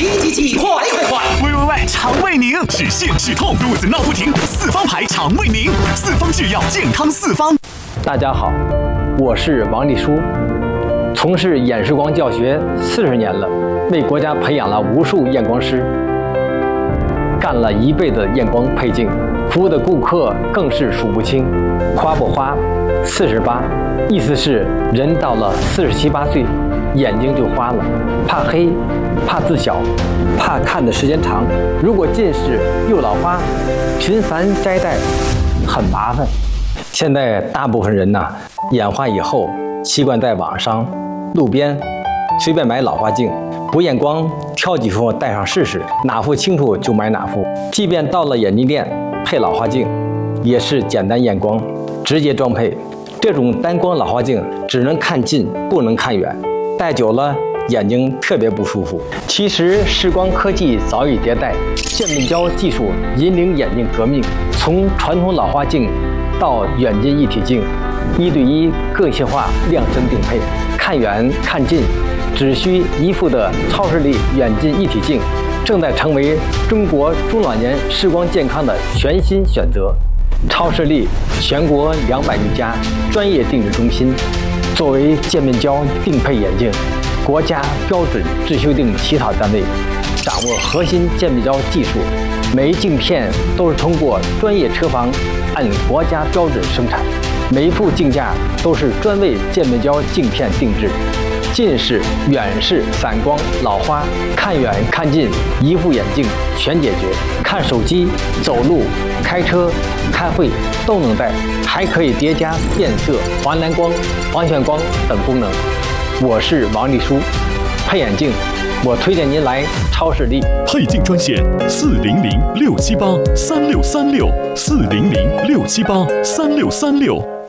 急，快！ 喂，肠胃宁，止泻止痛，肚子闹不停，四方牌肠胃宁，四方制药，健康四方。 大家好，我是王立书，从事眼视光教学40年了，为国家培养了无数验光师，干了一辈子验光配镜，服务的顾客更是数不清。花不花，48，意思是人到了47、8岁，眼睛就花了，怕黑，怕字小，怕看的时间长。如果近视又老花，频繁摘戴很麻烦。现在大部分人眼花以后，习惯在网上、路边随便买老花镜，不验光，挑几副戴上试试，哪副清楚就买哪副。即便到了眼镜店配老花镜，也是简单验光，直接装配。这种单光老花镜只能看近，不能看远，戴久了眼睛特别不舒服。其实视光科技早已迭代，渐变焦技术引领眼镜革命，从传统老花镜到远近一体镜，1对1个性化量身定配，看远看近只需一副的超视力远近一体镜，正在成为中国中老年视光健康的全新选择。超视力全国200余家专业定制中心，作为渐变焦定配眼镜国家标准制修订起草单位，掌握核心渐变焦技术，每一镜片都是通过专业车房按国家标准生产，每一副镜架都是专为渐变焦镜片定制。近视、远视、散光、老花，看远看近一副眼镜全解决。看手机、走路、开车、开会都能戴，还可以叠加变色、华蓝光、防眩光等功能。我是王立书，配眼镜，我推荐您来超视力。 配镜专线400-678-3636，400-678-3636。